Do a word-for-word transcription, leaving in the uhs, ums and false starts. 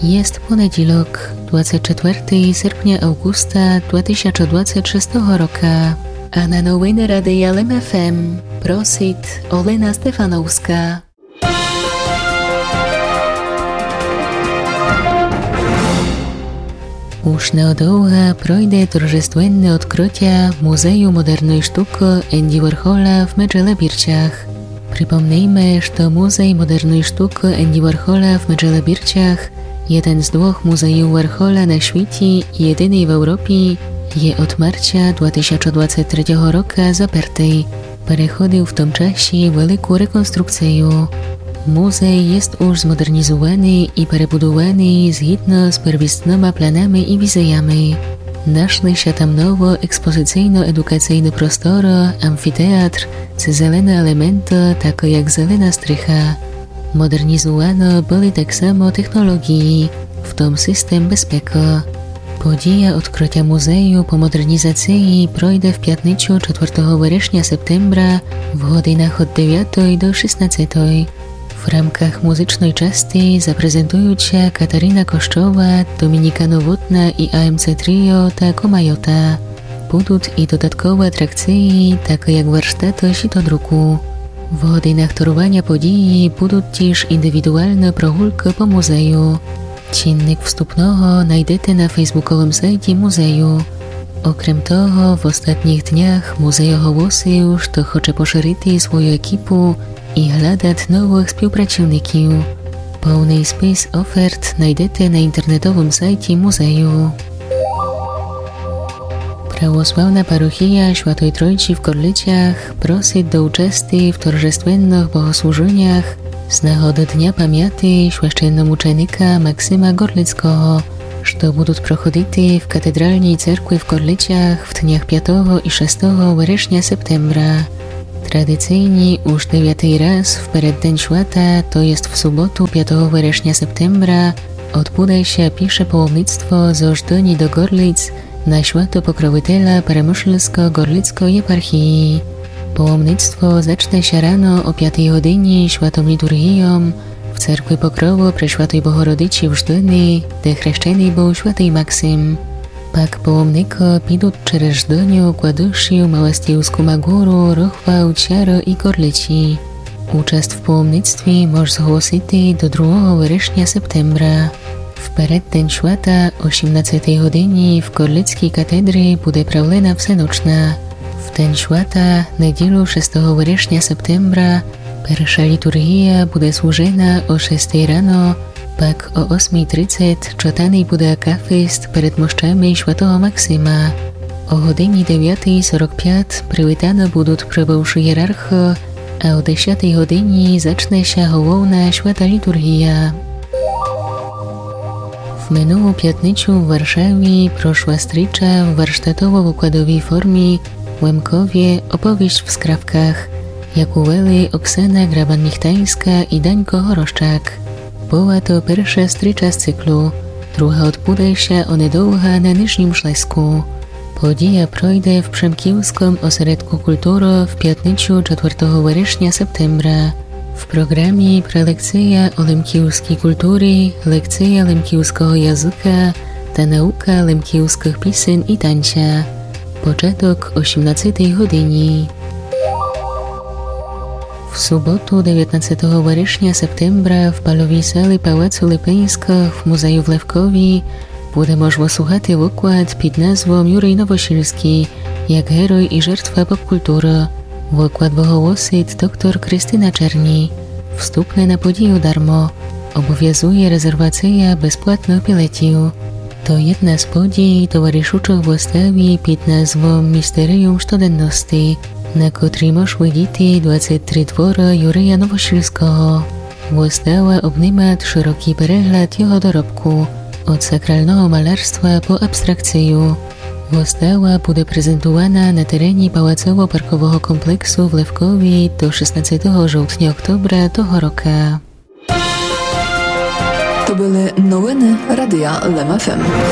Jest poniedziałek, dwudziestego czwartego sierpnia Augusta dwa tysiące dwudziestego szóstego roku, a na nowiny Radia L M F M prosit Olena Stefanowska. Už neodlouha projde торжественне odkrycie Muzeum Modernej Sztuki Andy Warhola w Medželebirčách. Przypomnijmy, że Muzej Modernej Sztuki Andy Warhola w Medželebirčách, jeden z dwóch muzeów Warhola na świecie i jedyny w Europie, je od marca dwa tysiące dwudziestego trzeciego roku zaparty. Przechodził w tym czasie wielką rekonstrukcję. Muzej jest już zmodernizowany i przebudowany zgodnie z pierwotnymi planami i wizjami. Našli się tam nowo ekspozycyjno-edukacyjny prostor, amfiteatr, czy zelene elementy, takie jak zelena strycha. Modernizowano były tak samo technologii, w tym system bezpieki. Podія odkrycia muzeju po modernizacji projdzie w piątnicę czwartego września septembra w godzinach od dziewiątej do szesnastej. W ramkach muzycznej części zaprezentują się Katarina Koszczowa, Dominika Nowotna i A M C Trio ta Komajota. Będą i dodatkowe atrakcje, takie jak warsztaty sitodruku. W godzinach toruwania podii będą też indywidualne progrulki po muzeju. Czynnik wstupnego znajdziecie na facebookowym sajcie muzeju. Okrem toho, w ostatnich dniach muzej ogłosił, że chce poszerzyć swoją ekipę i hľadať nowych współpracowników. Pełny spis ofert znajdziecie na internetowym sajcie muzeju. Prawosławna parochia Świętej Trójcy w Gorlicach prosi do uczestnictwa w торжественnych bogosłużeniach z nagody Dnia Pamięci święcenomuczenika Maksyma Gorlickiego, które będą prochodzić w katedralnej cerkwi w Gorlicach w dniach piątego i szóstego września septembra. Tradycyjnie już dziewiąty raz w przeddzień święta, to jest w sobotę piątego września septembra, odbędzie się pierwsze połomnictwo z Ożdoni do Gorlic na święto pokroviteľa Przemyślsko-Gorlickiej eparchii. Połomnictwo zacznie się rano o piątej godzinie świętą liturgią w cerkwi Pokrowu Prešvatej Bohorodicy w Żdoni, gdzie chrzczony był święty Maksym. Pak połomniko pidą przez Żdoniu, Kładuszył, Małastijską Magórę, Rochwał, Ciaro i Gorlici. Uczest w połomnictwie może zgłosić do drugiego września septembra. W przeddzień święta o osiemnastej godzinie w Gorlickiej katedrze będzie prawlena wsenoczna. W ten święta, niedzielę szóstego września septembra, pierwsza liturgia będzie służona o szóstej rano, pak o ósmej trzydzieści czytany będzie akafist przed moszczami świętego Maksyma. O godzinie dziewiątej czterdzieści pięć przywitane będą przybywszy hierarchy, a o dziesiątej godzinie zacznie się główna święta liturgia. W minioną piątnicę w Warszawie proszła stricza w warsztatowo-wykładowej formie w Łemkowie opowieść w skrawkach, jak uweli Oksana Graban-Michtańska i Dańko Horoszczak. Była to pierwsza stricza z cyklu, druga odbędzie się onedługo na Niżnym Śląsku. Podija projdzie w Przemkiwskim Ośrodku Kultury w piątnicę czwartego września septembra. W programie prelekcja o lemkiwskiej kultury, lekcja lemkiwskiego języka, ta nauka lemkiwskich piosen i tańca. Początek o osiemnastej godzinie. W sobotę dziewiętnastego września septembra w palowej sali Pałacu Lipińskiego w Muzeju w Lewkowie będzie można słuchać wykład pod nazwą Jurij Nowosilski jak heroj i żertwa popkultury. Wykład wygłosi dr Krystyna Czerni. Wstupne na podію darmo. Obowiązuje rezerwacja bezpłatnych biletów. To jedna z podій towarzyszących wystawie pod nazwą Misterium Sztudenności, na której można widzieć dwadzieścia trzy twory Jurija Nowosilskiego. Wystawa obejmuje szeroki przegląd jego dorobku, od sakralnego malarstwa po abstrakcję. Wystawa będzie prezentowana na terenie Pałacowo-Parkowego kompleksu w Lewkowie do szesnastego sierpnia tego roku. To były nowiny Radia L M F M.